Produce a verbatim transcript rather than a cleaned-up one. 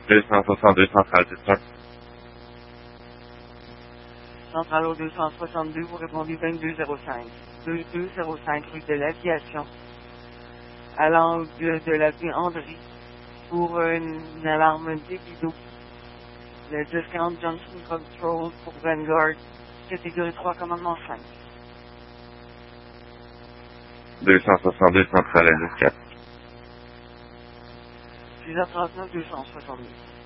deux cent soixante-deux, centrale dispatch. Centrale au deux cent soixante-deux, vous répondez vingt-deux zéro cinq. vingt-deux zéro cinq rue de l'Aviation. À l'angle de, de la rue André. Pour une, une alarme Digido. Le Discount Junction Control pour Vanguard. Catégorie trois, commandement cinq. deux cent soixante-deux, centrale indice quatre. six heures trente-neuf, deux cent soixante-deux.